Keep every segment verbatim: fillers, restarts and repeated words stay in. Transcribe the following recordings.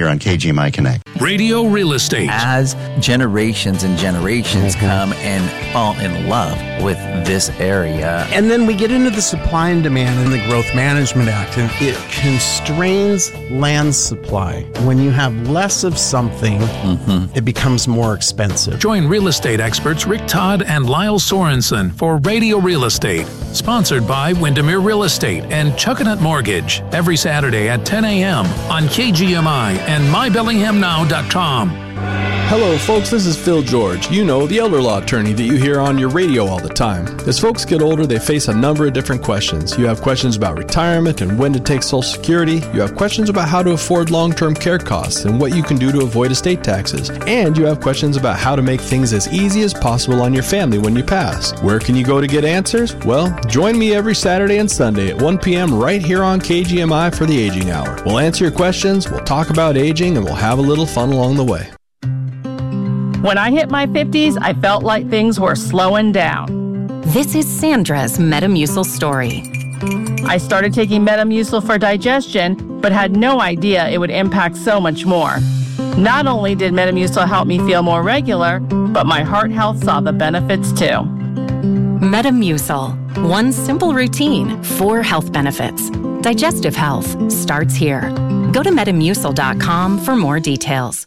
here on K G M I Connect. Radio Real Estate. As generations and generations mm-hmm. come and fall in love with this area. And then we get into the supply and demand in the Growth Management Act, and it constrains land supply. When you have less of something, mm-hmm. it becomes more expensive. Join real estate experts Rick Todd and Lyle Sorensen for Radio Real Estate, sponsored by Windermere Real Estate and Chuckanut Mortgage, every Saturday at ten a.m. on K G M I and my bellingham now dot com. Hello, folks. This is Phil George. You know, the elder law attorney that you hear on your radio all the time. As folks get older, they face a number of different questions. You have questions about retirement and when to take Social Security. You have questions about how to afford long-term care costs and what you can do to avoid estate taxes. And you have questions about how to make things as easy as possible on your family when you pass. Where can you go to get answers? Well, join me every Saturday and Sunday at one p.m. right here on K G M I for the Aging Hour. We'll answer your questions, we'll talk about aging, and we'll have a little fun along the way. When I hit my fifties, I felt like things were slowing down. This is Sandra's Metamucil story. I started taking Metamucil for digestion, but had no idea it would impact so much more. Not only did Metamucil help me feel more regular, but my heart health saw the benefits too. Metamucil. One simple routine, four health benefits. Digestive health starts here. Go to metamucil dot com for more details.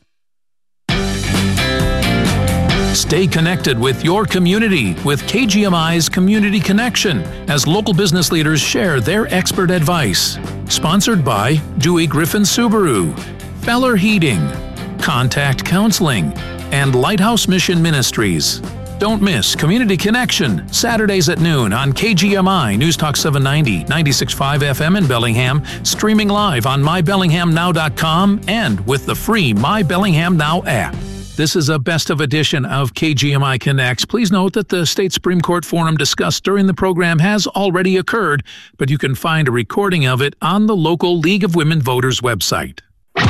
Stay connected with your community with K G M I's Community Connection as local business leaders share their expert advice. Sponsored by Dewey Griffin Subaru, Feller Heating, Contact Counseling, and Lighthouse Mission Ministries. Don't miss Community Connection, Saturdays at noon on K G M I News Talk seven ninety, ninety-six point five F M in Bellingham, streaming live on my bellingham now dot com and with the free My Bellingham Now app. This is a best of edition of K G M I Connects. Please note that the State Supreme Court forum discussed during the program has already occurred, but you can find a recording of it on the local League of Women Voters website.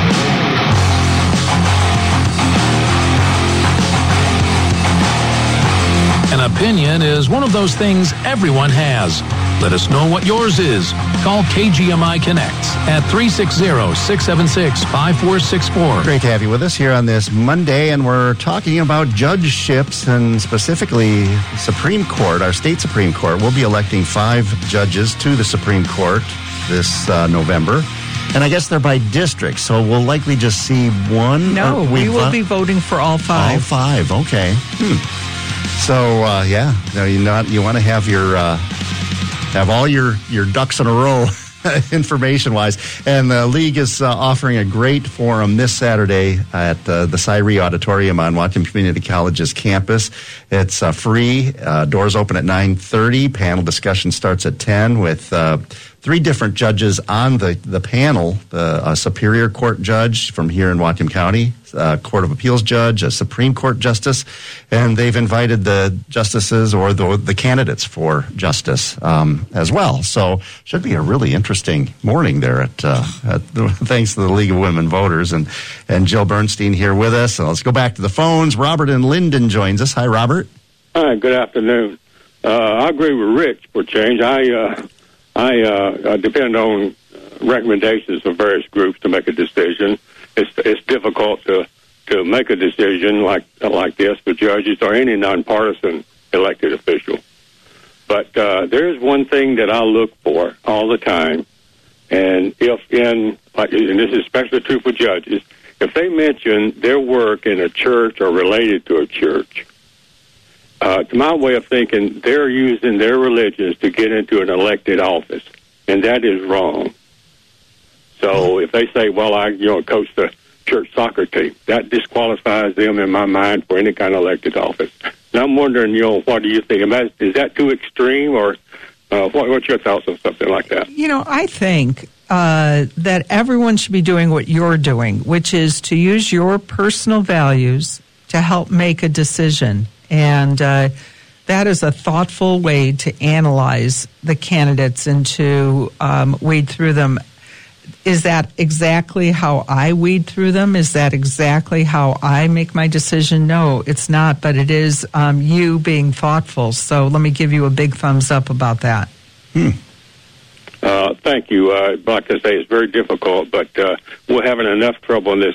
An opinion is one of those things everyone has. Let us know what yours is. Call K G M I Connects at three six zero, six seven six, five four six four. Great to have you with us here on this Monday, and we're talking about judgeships and specifically Supreme Court, our state Supreme Court. We'll be electing five judges to the Supreme Court this uh, November. And I guess they're by district, so we'll likely just see one. No, we will uh, be voting for all five. All five, okay. Hmm. So, uh, yeah, no, you not you want to have your uh, have all your, your ducks in a row, information-wise. And the League is uh, offering a great forum this Saturday at uh, the Cyree Auditorium on Whatcom Community College's campus. It's uh, free. Uh, doors open at nine thirty. Panel discussion starts at ten with uh, three different judges on the, the panel, the uh, Superior Court judge from here in Whatcom County, uh, Court of Appeals judge, a Supreme Court justice, and they've invited the justices or the, the candidates for justice um, as well. So should be a really interesting morning there at, uh, at thanks to the League of Women Voters and, and Jill Bernstein here with us. So let's go back to the phones. Robert in Linden joins us. Hi, Robert. Hi, good afternoon. Uh, I agree with Rich for change. I uh, I uh, depend on recommendations of various groups to make a decision. It's it's difficult to, to make a decision like like this for judges or any nonpartisan elected official. But uh, there is one thing that I look for all the time, and if in like, and this is especially true for judges, if they mention their work in a church or related to a church. Uh, to my way of thinking, they're using their religions to get into an elected office, and that is wrong. So if they say, well, I you know coach the church soccer team, that disqualifies them in my mind for any kind of elected office. And I'm wondering, you know, what do you think? Is that too extreme, or uh, what, what's your thoughts on something like that? You know, I think uh, that everyone should be doing what you're doing, which is to use your personal values to help make a decision. And uh, that is a thoughtful way to analyze the candidates and to um, weed through them. Is that exactly how I weed through them? Is that exactly how I make my decision? No, it's not, but it is um, you being thoughtful. So let me give you a big thumbs up about that. Hmm. Uh, thank you. Uh, like I say, it's very difficult, but uh, we're having enough trouble in this